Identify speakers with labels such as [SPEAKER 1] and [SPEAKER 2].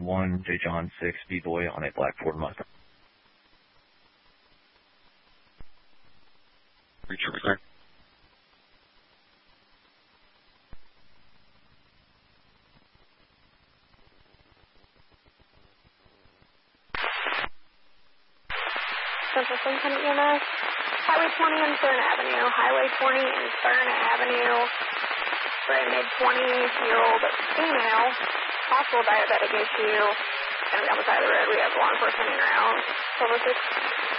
[SPEAKER 1] 1 J. John 6 B-Boy on a black Ford Mustang.
[SPEAKER 2] Retriever.
[SPEAKER 3] Central Lieutenant EMS, Highway 20 and Thurn Avenue, Highway 20 and Thurn Avenue, for a mid-20-year-old female, possible diabetic issue, and on the side of the road we have law enforcement en route, Silver 6.